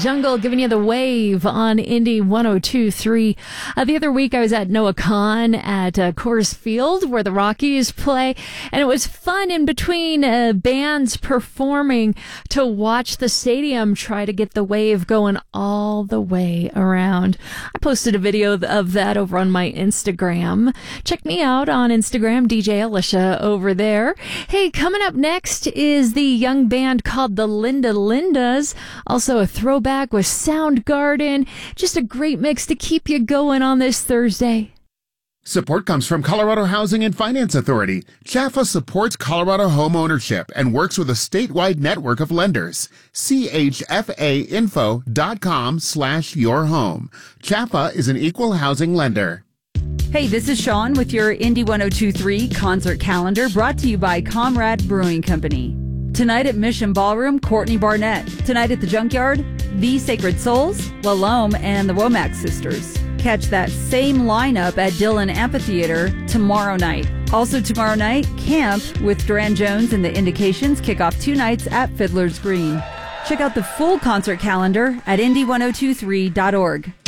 Jungle giving you the wave on Indy 102.3. The other week I was at Noah Kahn at Coors Field where the Rockies play, and it was fun in between bands performing to watch the stadium try to get the wave going all the way around. I posted a video of that over on my Instagram. Check me out on Instagram, DJ Alicia over there. Hey, coming up next is the young band called the Linda Lindas. Also a throwback with Soundgarden. Just a great mix to keep you going on this Thursday. Support comes from Colorado Housing and Finance Authority. CHFA supports Colorado home ownership and works with a statewide network of lenders. chfainfo.com/yourhome. CHFA is an equal housing lender. Hey, this is Sean with your Indy 102.3 concert calendar brought to you by Comrade Brewing Company. Tonight at Mission Ballroom, Courtney Barnett. Tonight at the Junkyard, The Sacred Souls, Lalome, and the Womack Sisters. Catch that same lineup at Dillon Amphitheater tomorrow night. Also tomorrow night, Camp with Duran Jones and the Indications kick off 2 nights at Fiddler's Green. Check out the full concert calendar at indy1023.org.